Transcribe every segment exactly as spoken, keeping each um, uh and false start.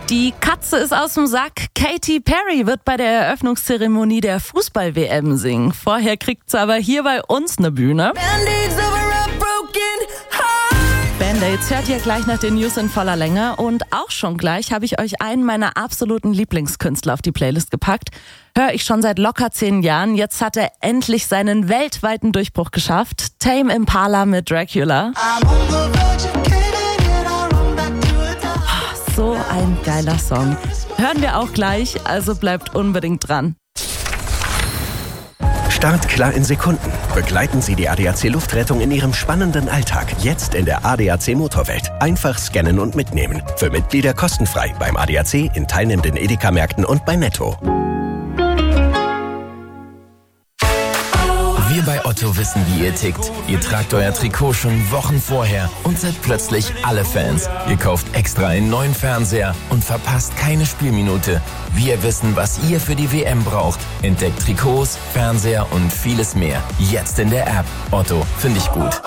Die Katze ist aus dem Sack. Katy Perry wird bei der Eröffnungszeremonie der Fußball-W M singen. Vorher kriegt sie aber hier bei uns eine Bühne. Band-Aids hört ihr gleich nach den News in voller Länge. Und auch schon gleich habe ich euch einen meiner absoluten Lieblingskünstler auf die Playlist gepackt. Höre ich schon seit locker zehn Jahren. Jetzt hat er endlich seinen weltweiten Durchbruch geschafft. Tame Impala mit Dracula. So ein geiler Song. Hören wir auch gleich, also bleibt unbedingt dran. Startklar in Sekunden. Begleiten Sie die A D A C Luftrettung in Ihrem spannenden Alltag. Jetzt in der A D A C Motorwelt. Einfach scannen und mitnehmen. Für Mitglieder kostenfrei beim A D A C, in teilnehmenden Edeka-Märkten und bei Netto. Wir bei Otto wissen, wie ihr tickt. Ihr tragt euer Trikot schon Wochen vorher und seid plötzlich alle Fans. Ihr kauft extra einen neuen Fernseher und verpasst keine Spielminute. Wir wissen, was ihr für die W M braucht. Entdeckt Trikots, Fernseher und vieles mehr. Jetzt in der App. Otto, finde ich gut.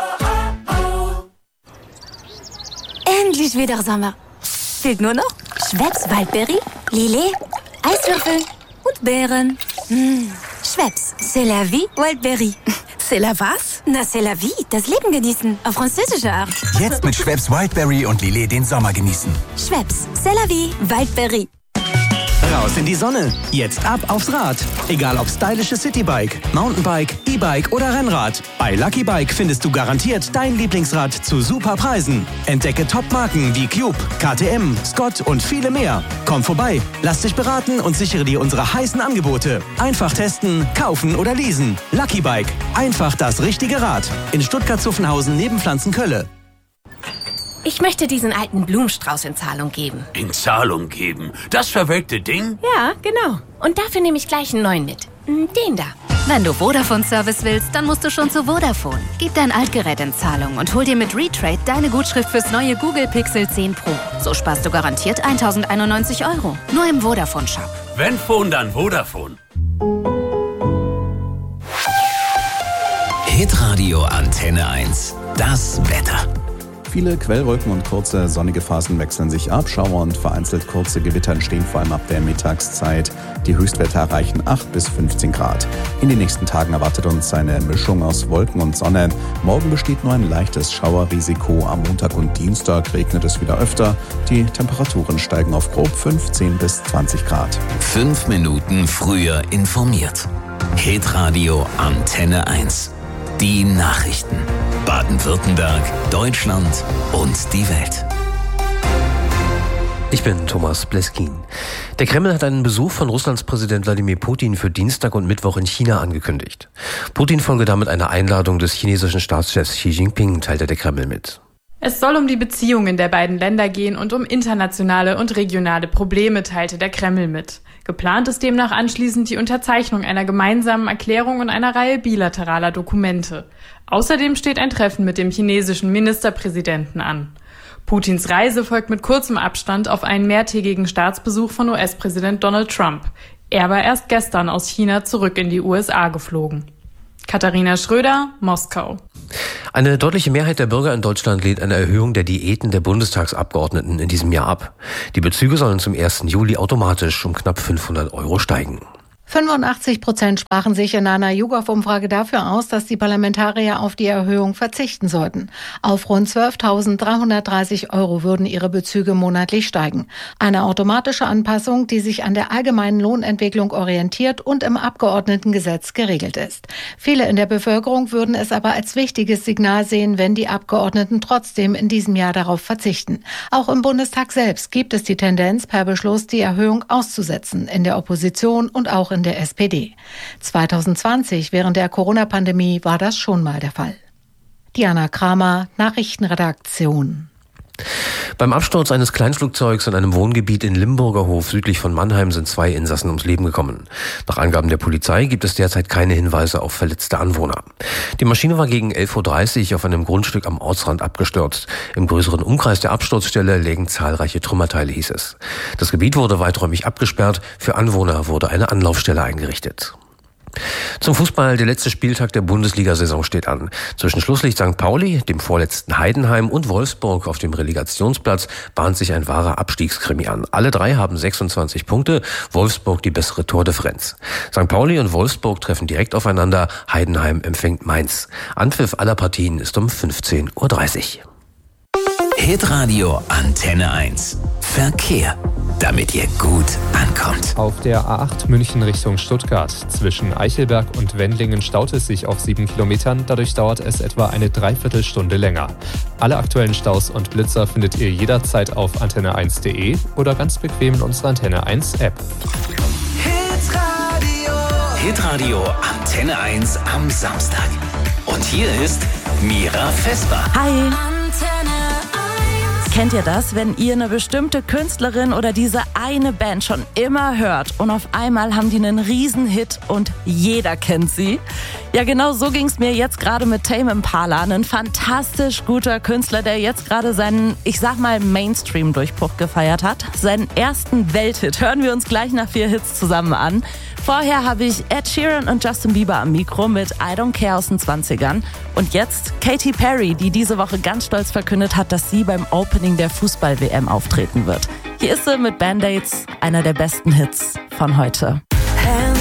Endlich wieder Sommer. Fehlt nur noch Schweppes Waldbeere, Lillet, Eiswürfel und Beeren. Mmh. Schweppes, c'est la vie, Wildberry. C'est la was? Na, c'est la vie, das Leben genießen, auf französische Art. Jetzt mit Schweppes Wildberry und Lillet den Sommer genießen. Schweppes, c'est la vie, Wildberry. Raus in die Sonne. Jetzt ab aufs Rad. Egal ob stylisches Citybike, Mountainbike, E-Bike oder Rennrad. Bei Lucky Bike findest du garantiert dein Lieblingsrad zu super Preisen. Entdecke Top-Marken wie Cube, K T M, Scott und viele mehr. Komm vorbei, lass dich beraten und sichere dir unsere heißen Angebote. Einfach testen, kaufen oder leasen. Lucky Bike. Einfach das richtige Rad. In Stuttgart-Zuffenhausen neben Pflanzenkölle. Ich möchte diesen alten Blumenstrauß in Zahlung geben. In Zahlung geben? Das verwelkte Ding? Ja, genau. Und dafür nehme ich gleich einen neuen mit. Den da. Wenn du Vodafone-Service willst, dann musst du schon zu Vodafone. Gib dein Altgerät in Zahlung und hol dir mit Retrade deine Gutschrift fürs neue Google Pixel zehn Pro. So sparst du garantiert tausendeinundneunzig Euro. Nur im Vodafone-Shop. Wenn Phone, dann Vodafone. Hitradio Antenne eins. Das Wetter. Viele Quellwolken und kurze sonnige Phasen wechseln sich ab. Schauer und vereinzelt kurze Gewitter entstehen vor allem ab der Mittagszeit. Die Höchstwerte erreichen acht bis fünfzehn Grad. In den nächsten Tagen erwartet uns eine Mischung aus Wolken und Sonne. Morgen besteht nur ein leichtes Schauerrisiko. Am Montag und Dienstag regnet es wieder öfter. Die Temperaturen steigen auf grob fünfzehn bis zwanzig Grad. Fünf Minuten früher informiert. Hitradio Antenne eins. Die Nachrichten. Baden-Württemberg, Deutschland und die Welt. Ich bin Thomas Bleskin. Der Kreml hat einen Besuch von Russlands Präsident Wladimir Putin für Dienstag und Mittwoch in China angekündigt. Putin folge damit einer Einladung des chinesischen Staatschefs Xi Jinping, teilte der Kreml mit. Es soll um die Beziehungen der beiden Länder gehen und um internationale und regionale Probleme, teilte der Kreml mit. Geplant ist demnach anschließend die Unterzeichnung einer gemeinsamen Erklärung und einer Reihe bilateraler Dokumente. Außerdem steht ein Treffen mit dem chinesischen Ministerpräsidenten an. Putins Reise folgt mit kurzem Abstand auf einen mehrtägigen Staatsbesuch von U S-Präsident Donald Trump. Er war erst gestern aus China zurück in die U S A geflogen. Katharina Schröder, Moskau. Eine deutliche Mehrheit der Bürger in Deutschland lehnt eine Erhöhung der Diäten der Bundestagsabgeordneten in diesem Jahr ab. Die Bezüge sollen zum ersten Juli automatisch um knapp fünfhundert Euro steigen. fünfundachtzig Prozent sprachen sich in einer YouGov-Umfrage dafür aus, dass die Parlamentarier auf die Erhöhung verzichten sollten. Auf rund zwölftausenddreihundertdreißig Euro würden ihre Bezüge monatlich steigen. Eine automatische Anpassung, die sich an der allgemeinen Lohnentwicklung orientiert und im Abgeordnetengesetz geregelt ist. Viele in der Bevölkerung würden es aber als wichtiges Signal sehen, wenn die Abgeordneten trotzdem in diesem Jahr darauf verzichten. Auch im Bundestag selbst gibt es die Tendenz, per Beschluss die Erhöhung auszusetzen, in der Opposition und auch in der S P D. zweitausendzwanzig, während der Corona-Pandemie, war das schon mal der Fall. Diana Kramer, Nachrichtenredaktion. Beim Absturz eines Kleinflugzeugs in einem Wohngebiet in Limburgerhof südlich von Mannheim sind zwei Insassen ums Leben gekommen. Nach Angaben der Polizei gibt es derzeit keine Hinweise auf verletzte Anwohner. Die Maschine war gegen elf Uhr dreißig auf einem Grundstück am Ortsrand abgestürzt. Im größeren Umkreis der Absturzstelle lägen zahlreiche Trümmerteile, hieß es. Das Gebiet wurde weiträumig abgesperrt. Für Anwohner wurde eine Anlaufstelle eingerichtet. Zum Fußball, der letzte Spieltag der Bundesliga-Saison steht an. Zwischen Schlusslicht Sankt Pauli, dem vorletzten Heidenheim und Wolfsburg auf dem Relegationsplatz bahnt sich ein wahrer Abstiegskrimi an. Alle drei haben sechsundzwanzig Punkte, Wolfsburg die bessere Tordifferenz. Sankt Pauli und Wolfsburg treffen direkt aufeinander, Heidenheim empfängt Mainz. Anpfiff aller Partien ist um fünfzehn Uhr dreißig. Hitradio Antenne eins. Verkehr, damit ihr gut ankommt. Auf der A acht München Richtung Stuttgart. Zwischen Eichelberg und Wendlingen staut es sich auf sieben Kilometern. Dadurch dauert es etwa eine Dreiviertelstunde länger. Alle aktuellen Staus und Blitzer findet ihr jederzeit auf antenne eins punkt de oder ganz bequem in unserer Antenne eins App. Hitradio. Hitradio Antenne eins am Samstag. Und hier ist Mira Vesper. Hi. Kennt ihr das, wenn ihr eine bestimmte Künstlerin oder diese eine Band schon immer hört und auf einmal haben die einen Riesenhit und jeder kennt sie? Ja, genau so ging's mir jetzt gerade mit Tame Impala, ein fantastisch guter Künstler, der jetzt gerade seinen, ich sag mal, Mainstream-Durchbruch gefeiert hat. Seinen ersten Welthit hören wir uns gleich nach vier Hits zusammen an. Vorher habe ich Ed Sheeran und Justin Bieber am Mikro mit I Don't Care aus den zwanzigern. Und jetzt Katy Perry, die diese Woche ganz stolz verkündet hat, dass sie beim Opening der Fußball-W M auftreten wird. Hier ist sie mit Band-Aids, einer der besten Hits von heute.